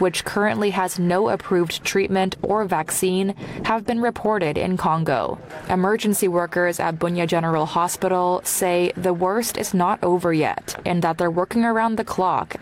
which currently has no approved treatment or vaccine, have been reported in Congo. Emergency workers at Bunia General Hospital say the worst is not over yet and that they're working around the clock